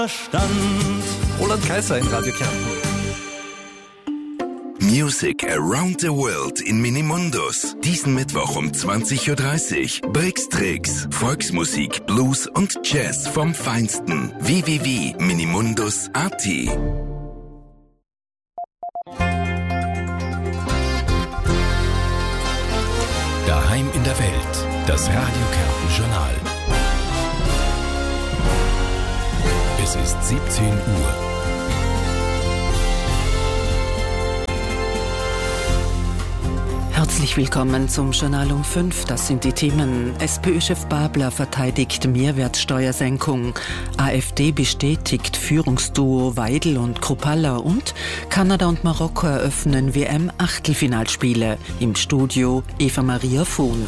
Roland Kaiser in Radio Kärnten. Music around the world in Minimundus. Diesen Mittwoch um 20.30 Uhr. Brixtrix, Volksmusik, Blues und Jazz vom Feinsten. www.minimundus.at. Daheim in der Welt. Das Radio Kärnten Journal. Es ist 17 Uhr. Herzlich willkommen zum Journal um 5. Das sind die Themen. SPÖ-Chef Babler verteidigt Mehrwertsteuersenkung. AfD bestätigt Führungsduo Weidel und Kruppalla. Und Kanada und Marokko eröffnen WM-Achtelfinalspiele. Im Studio Eva Maria Fuhn.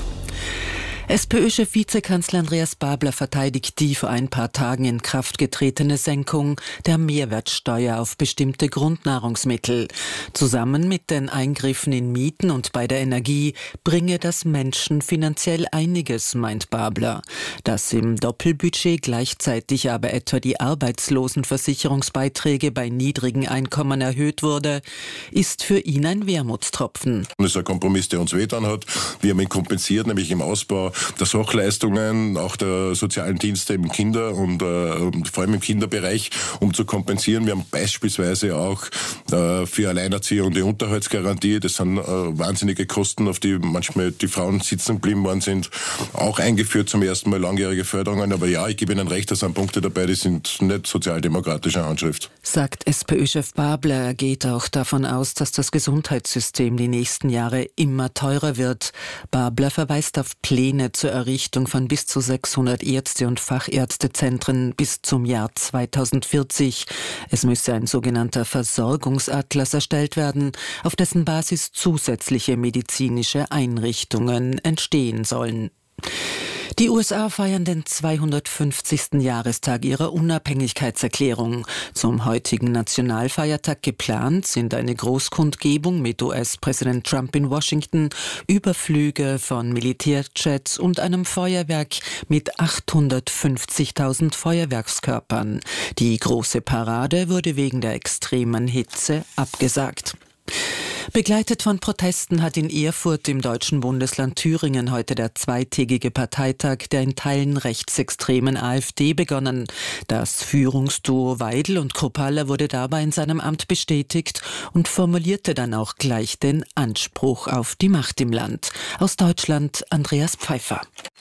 SPÖ-Chef Vizekanzler Andreas Babler verteidigt die vor ein paar Tagen in Kraft getretene Senkung der Mehrwertsteuer auf bestimmte Grundnahrungsmittel. Zusammen mit den Eingriffen in Mieten und bei der Energie bringe das Menschen finanziell einiges, meint Babler. Dass im Doppelbudget gleichzeitig aber etwa die Arbeitslosenversicherungsbeiträge bei niedrigen Einkommen erhöht wurde, ist für ihn ein Wermutstropfen. Das ist ein Kompromiss, der uns wehgetan hat. Wir haben ihn kompensiert, nämlich im Ausbau der Sachleistungen, auch der sozialen Dienste im Kinder- und vor allem im Kinderbereich, um zu kompensieren. Wir haben beispielsweise auch für Alleinerzieher die Unterhaltsgarantie, das sind wahnsinnige Kosten, auf die manchmal die Frauen sitzen geblieben worden sind, auch eingeführt, zum ersten Mal langjährige Förderungen. Aber ja, ich gebe Ihnen recht, da sind Punkte dabei, die sind nicht sozialdemokratischer Handschrift. Sagt SPÖ-Chef Babler. Er geht auch davon aus, dass das Gesundheitssystem die nächsten Jahre immer teurer wird. Babler verweist auf Pläne zur Errichtung von bis zu 600 Ärzte- und Fachärztezentren bis zum Jahr 2040. Es müsse ein sogenannter Versorgungsatlas erstellt werden, auf dessen Basis zusätzliche medizinische Einrichtungen entstehen sollen. Die USA feiern den 250. Jahrestag ihrer Unabhängigkeitserklärung. Zum heutigen Nationalfeiertag geplant sind eine Großkundgebung mit US-Präsident Trump in Washington, Überflüge von Militärjets und einem Feuerwerk mit 850.000 Feuerwerkskörpern. Die große Parade wurde wegen der extremen Hitze abgesagt. Begleitet von Protesten hat in Erfurt im deutschen Bundesland Thüringen heute der zweitägige Parteitag der in Teilen rechtsextremen AfD begonnen. Das Führungsduo Weidel und Kruppalla wurde dabei in seinem Amt bestätigt und formulierte dann auch gleich den Anspruch auf die Macht im Land. Aus Deutschland Andreas Pfeiffer.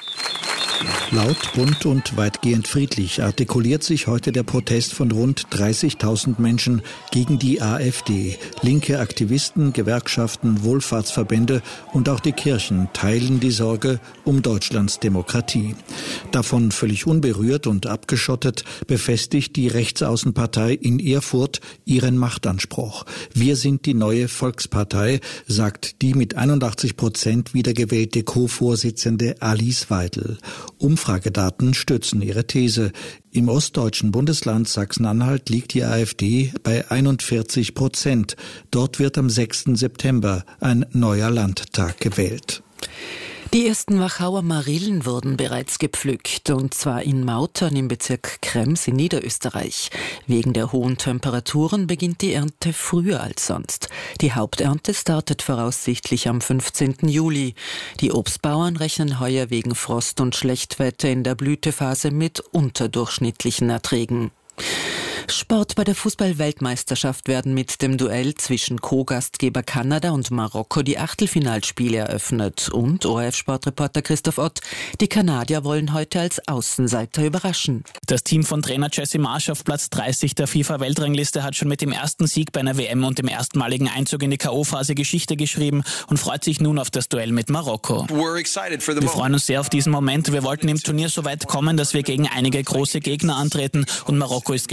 Laut, bunt und weitgehend friedlich artikuliert sich heute der Protest von rund 30.000 Menschen gegen die AfD. Linke Aktivisten, Gewerkschaften, Wohlfahrtsverbände und auch die Kirchen teilen die Sorge um Deutschlands Demokratie. Davon völlig unberührt und abgeschottet befestigt die Rechtsaußenpartei in Erfurt ihren Machtanspruch. Wir sind die neue Volkspartei, sagt die mit 81% wiedergewählte Co-Vorsitzende Alice Weidel. Umfragedaten stützen ihre These. Im ostdeutschen Bundesland Sachsen-Anhalt liegt die AfD bei 41%. Dort wird am 6. September ein neuer Landtag gewählt. Die ersten Wachauer Marillen wurden bereits gepflückt, und zwar in Mautern im Bezirk Krems in Niederösterreich. Wegen der hohen Temperaturen beginnt die Ernte früher als sonst. Die Haupternte startet voraussichtlich am 15. Juli. Die Obstbauern rechnen heuer wegen Frost und Schlechtwetter in der Blütephase mit unterdurchschnittlichen Erträgen. Sport: Bei der Fußball-Weltmeisterschaft werden mit dem Duell zwischen Co-Gastgeber Kanada und Marokko die Achtelfinalspiele eröffnet. Und ORF-Sportreporter Christoph Ott: Die Kanadier wollen heute als Außenseiter überraschen. Das Team von Trainer Jesse Marsch auf Platz 30 der FIFA-Weltrangliste hat schon mit dem ersten Sieg bei einer WM und dem erstmaligen Einzug in die K.O.-Phase Geschichte geschrieben und freut sich nun auf das Duell mit Marokko. Wir freuen uns sehr auf diesen Moment. Wir wollten im Turnier so weit kommen, dass wir gegen einige große Gegner antreten, und Marokko ist genau das.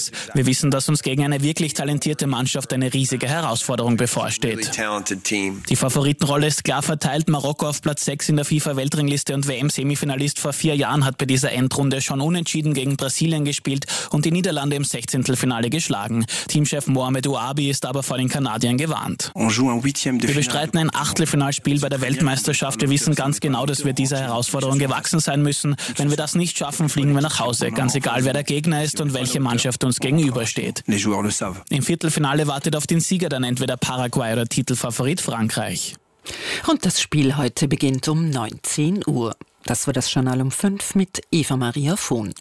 das. Wir wissen, dass uns gegen eine wirklich talentierte Mannschaft eine riesige Herausforderung bevorsteht. Die Favoritenrolle ist klar verteilt. Marokko auf Platz 6 in der FIFA-Weltrangliste und WM-Semifinalist vor 4 Jahren hat bei dieser Endrunde schon unentschieden gegen Brasilien gespielt und die Niederlande im 16. geschlagen. Teamchef Mohamed Ouabi ist aber vor den Kanadiern gewarnt. Wir bestreiten ein Achtelfinalspiel bei der Weltmeisterschaft. Wir wissen ganz genau, dass wir dieser Herausforderung gewachsen sein müssen. Wenn wir das nicht schaffen, fliegen wir nach Hause. Ganz egal, wer der Gegner ist und welche Mannschaft uns gegenübersteht. Im Viertelfinale wartet auf den Sieger dann entweder Paraguay oder Titelfavorit Frankreich. Und das Spiel heute beginnt um 19 Uhr. Das war das Journal um 5 mit Eva-Maria Vohn.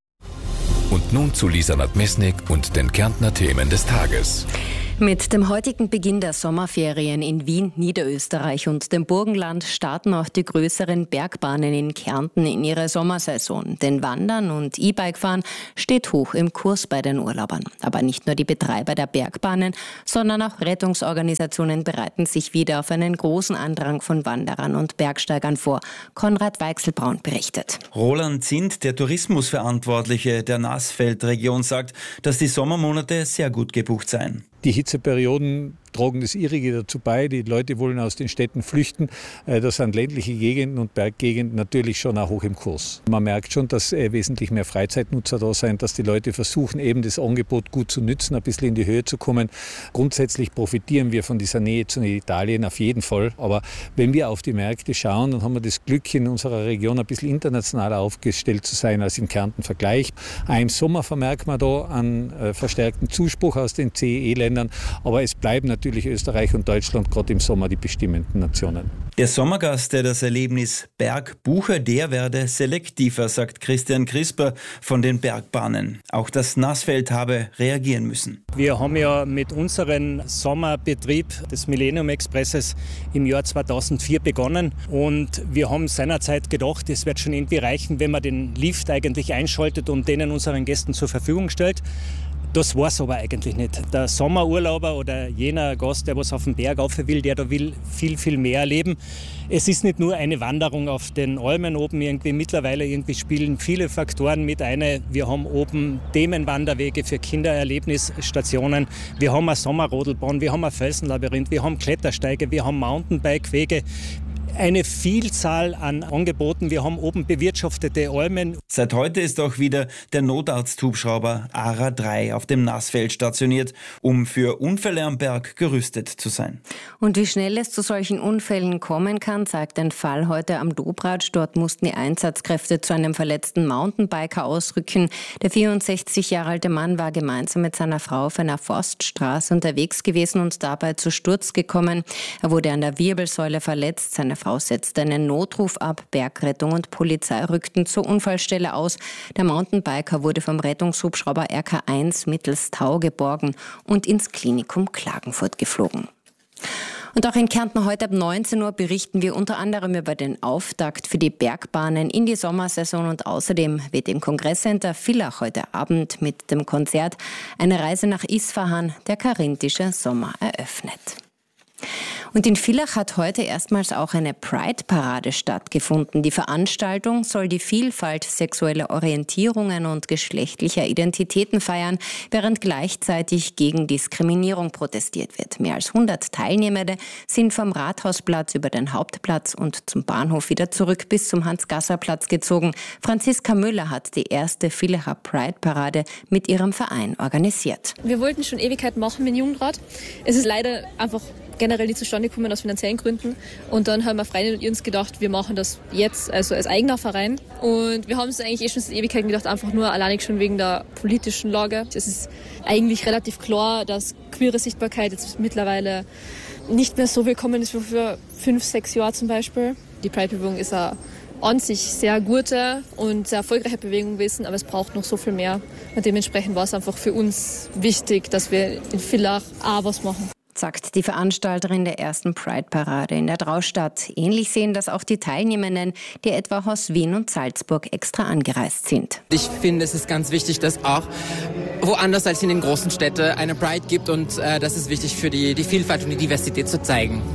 Und nun zu Lisa Nadmesnik und den Kärntner Themen des Tages. Mit dem heutigen Beginn der Sommerferien in Wien, Niederösterreich und dem Burgenland starten auch die größeren Bergbahnen in Kärnten in ihre Sommersaison. Denn Wandern und E-Bike-Fahren steht hoch im Kurs bei den Urlaubern. Aber nicht nur die Betreiber der Bergbahnen, sondern auch Rettungsorganisationen bereiten sich wieder auf einen großen Andrang von Wanderern und Bergsteigern vor. Konrad Weichselbraun berichtet. Roland Zint, der Tourismusverantwortliche der Nassfeld-Region, sagt, dass die Sommermonate sehr gut gebucht seien. Die Hitzeperioden tragen das Irrige dazu bei. Die Leute wollen aus den Städten flüchten. Das sind ländliche Gegenden und Berggegenden natürlich schon auch hoch im Kurs. Man merkt schon, dass wesentlich mehr Freizeitnutzer da sind, dass die Leute versuchen, eben das Angebot gut zu nützen, ein bisschen in die Höhe zu kommen. Grundsätzlich profitieren wir von dieser Nähe zu Italien auf jeden Fall. Aber wenn wir auf die Märkte schauen, dann haben wir das Glück, in unserer Region ein bisschen internationaler aufgestellt zu sein als im Kärnten-Vergleich. Auch im Sommer vermerkt man da einen verstärkten Zuspruch aus den CEE-Ländern. Aber es bleiben natürlich Österreich und Deutschland gerade im Sommer die bestimmenden Nationen. Der Sommergast, der das Erlebnis Bergbucher, der werde selektiver, sagt Christian Crisper von den Bergbahnen. Auch das Nassfeld habe reagieren müssen. Wir haben ja mit unserem Sommerbetrieb des Millennium Expresses im Jahr 2004 begonnen und wir haben seinerzeit gedacht, es wird schon irgendwie reichen, wenn man den Lift eigentlich einschaltet und den unseren Gästen zur Verfügung stellt. Das war es aber eigentlich nicht. Der Sommerurlauber oder jener Gast, der was auf den Berg rauf will, der da will viel, viel mehr erleben. Es ist nicht nur eine Wanderung auf den Almen oben irgendwie. Mittlerweile irgendwie spielen viele Faktoren mit ein. Wir haben oben Themenwanderwege für Kindererlebnisstationen. Wir haben eine Sommerrodelbahn, wir haben ein Felsenlabyrinth, wir haben Klettersteige, wir haben Mountainbike-Wege. Eine Vielzahl an Angeboten. Wir haben oben bewirtschaftete Almen. Seit heute ist auch wieder der Notarzthubschrauber ARA 3 auf dem Nassfeld stationiert, um für Unfälle am Berg gerüstet zu sein. Und wie schnell es zu solchen Unfällen kommen kann, zeigt ein Fall heute am Dobratsch. Dort mussten die Einsatzkräfte zu einem verletzten Mountainbiker ausrücken. Der 64 Jahre alte Mann war gemeinsam mit seiner Frau auf einer Forststraße unterwegs gewesen und dabei zu Sturz gekommen. Er wurde an der Wirbelsäule verletzt. Seine Frau setzte einen Notruf ab. Bergrettung und Polizei rückten zur Unfallstelle aus. Der Mountainbiker wurde vom Rettungshubschrauber RK1 mittels Tau geborgen und ins Klinikum Klagenfurt geflogen. Und auch in Kärnten heute ab 19 Uhr berichten wir unter anderem über den Auftakt für die Bergbahnen in die Sommersaison und außerdem wird im Kongresscenter Villach heute Abend mit dem Konzert eine Reise nach Isfahan, der karinthische Sommer, eröffnet. Und in Villach hat heute erstmals auch eine Pride-Parade stattgefunden. Die Veranstaltung soll die Vielfalt sexueller Orientierungen und geschlechtlicher Identitäten feiern, während gleichzeitig gegen Diskriminierung protestiert wird. Mehr als 100 Teilnehmende sind vom Rathausplatz über den Hauptplatz und zum Bahnhof wieder zurück bis zum Hans-Gasser-Platz gezogen. Franziska Müller hat die erste Villacher Pride-Parade mit ihrem Verein organisiert. Wir wollten schon Ewigkeiten machen mit dem Jugendrat. Es ist leider einfach generell nicht zustande gekommen aus finanziellen Gründen. Und dann haben wir Freunde und uns gedacht, wir machen das jetzt, also als eigener Verein. Und wir haben es eigentlich schon seit Ewigkeiten gedacht, einfach nur alleinig schon wegen der politischen Lage. Es ist eigentlich relativ klar, dass queere Sichtbarkeit jetzt mittlerweile nicht mehr so willkommen ist wie für 5-6 Jahre zum Beispiel. Die Pride-Bewegung ist eine an sich sehr gute und sehr erfolgreiche Bewegung gewesen, aber es braucht noch so viel mehr. Und dementsprechend war es einfach für uns wichtig, dass wir in Villach auch was machen. Sagt die Veranstalterin der ersten Pride-Parade in der Traustadt. Ähnlich sehen das auch die Teilnehmenden, die etwa aus Wien und Salzburg extra angereist sind. Ich finde, es ist ganz wichtig, dass auch woanders als in den großen Städten eine Pride gibt und das ist wichtig für die Vielfalt und die Diversität zu zeigen.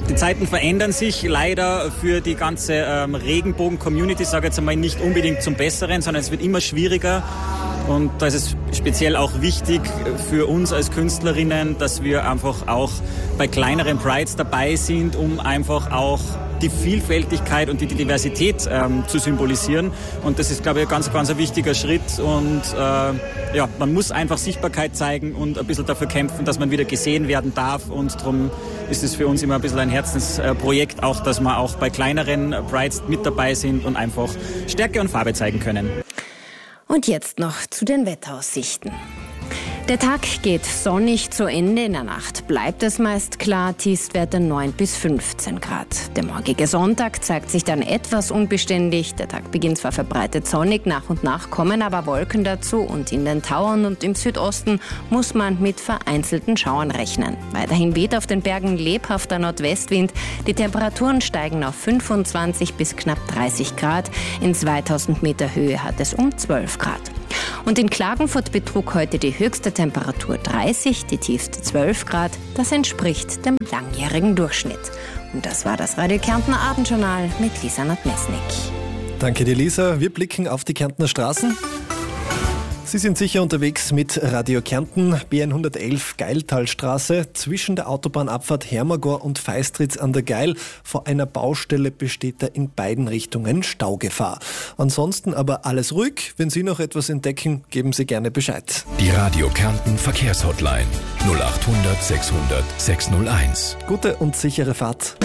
Die Zeiten verändern sich leider für die ganze Regenbogen-Community, sage ich jetzt einmal, nicht unbedingt zum Besseren, sondern es wird immer schwieriger. Und da ist es speziell auch wichtig für uns als Künstlerinnen, dass wir einfach auch bei kleineren Prides dabei sind, um einfach auch die Vielfältigkeit und die Diversität zu symbolisieren. Und das ist, glaube ich, ein ganz wichtiger Schritt. Und man muss einfach Sichtbarkeit zeigen und ein bisschen dafür kämpfen, dass man wieder gesehen werden darf. Und darum ist es für uns immer ein bisschen ein Herzensprojekt, auch, dass wir auch bei kleineren Prides mit dabei sind und einfach Stärke und Farbe zeigen können. Und jetzt noch zu den Wetteraussichten. Der Tag geht sonnig zu Ende. In der Nacht bleibt es meist klar, Tiefstwerte 9 bis 15 Grad. Der morgige Sonntag zeigt sich dann etwas unbeständig. Der Tag beginnt zwar verbreitet sonnig, nach und nach kommen aber Wolken dazu und in den Tauern und im Südosten muss man mit vereinzelten Schauern rechnen. Weiterhin weht auf den Bergen lebhafter Nordwestwind. Die Temperaturen steigen auf 25 bis knapp 30 Grad. In 2000 Meter Höhe hat es um 12 Grad. Und in Klagenfurt betrug heute die höchste Temperatur 30, die tiefste 12 Grad. Das entspricht dem langjährigen Durchschnitt. Und das war das Radio Kärntner Abendjournal mit Lisa Nadmesnik. Danke dir, Lisa. Wir blicken auf die Kärntner Straßen. Sie sind sicher unterwegs mit Radio Kärnten, BN 111 Geiltalstraße, zwischen der Autobahnabfahrt Hermagor und Feistritz an der Geil. Vor einer Baustelle besteht da in beiden Richtungen Staugefahr. Ansonsten aber alles ruhig. Wenn Sie noch etwas entdecken, geben Sie gerne Bescheid. Die Radio Kärnten Verkehrshotline 0800 600 601. Gute und sichere Fahrt.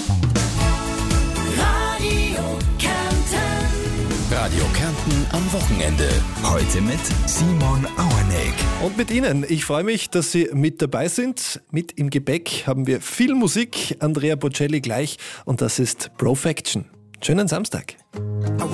Radio Kärnten am Wochenende. Heute mit Simon Auerneck. Und mit Ihnen. Ich freue mich, dass Sie mit dabei sind. Mit im Gepäck haben wir viel Musik. Andrea Bocelli gleich. Und das ist Profection. Schönen Samstag.